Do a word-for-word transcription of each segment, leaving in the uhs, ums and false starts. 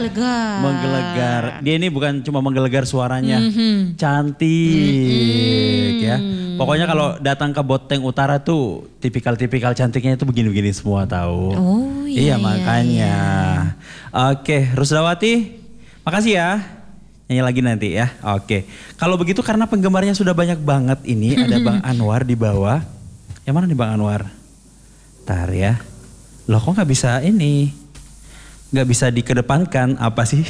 menggelegar. Menggelegar. Dia ini bukan cuma menggelegar suaranya, Mhm. cantik Mhm. ya. Pokoknya kalau datang ke Boteng Utara tuh tipikal-tipikal cantiknya itu begini-begini semua tahu. Oh iya, Iya iya, makanya. Oke, Rusdawati, makasih ya. Nyanyi lagi nanti ya. Oke. Kalau begitu karena penggemarnya sudah banyak banget ini, ada Bang Anwar di bawah. Yang mana nih Bang Anwar? Ntar ya. Loh kok nggak bisa ini? Nggak bisa dikedepankan apa sih?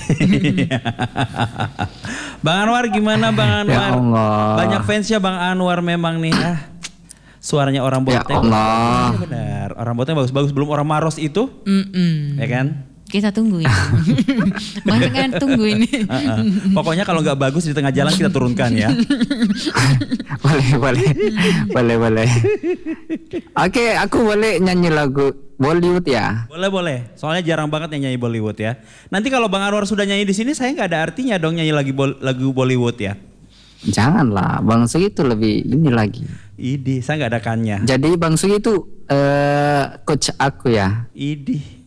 Bang Anwar gimana Bang Anwar? Ya Allah. Banyak fansnya Bang Anwar memang nih. Ah, suaranya orang Ya Boteng. Allah. Iya benar. Orang Boteng bagus-bagus. Belum orang Maros itu, Mm-mm. ya kan? Kita tungguin. Banyak kan tunggu ini. Uh-uh. Pokoknya kalau nggak bagus di tengah jalan kita turunkan ya. boleh, boleh, boleh, boleh. Oke, aku boleh nyanyi lagu Bollywood ya. Boleh boleh. Soalnya jarang banget yang nyanyi Bollywood ya. Nanti kalau Bang Anwar sudah nyanyi di sini, saya nggak ada artinya dong nyanyi lagi bol- lagu Bollywood ya. Janganlah, Bang Sugi itu lebih ini lagi. Idi, saya nggak ada kannya. Jadi Bang Sugi itu eh, coach aku ya. Idi.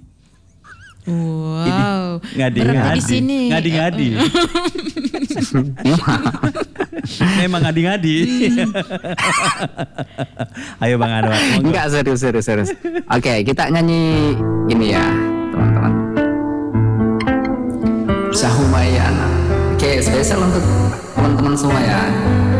Wow. Ngadi Berarti ngadi. di sini. Ngadi ngadi. Memang ngadi ngadi. Ayo Bang Anwar. monggo. Enggak, serius, serius, serius. Oke, kita nyanyi ini ya, teman-teman. Syahumayana. Oke, spesial untuk teman-teman semua ya.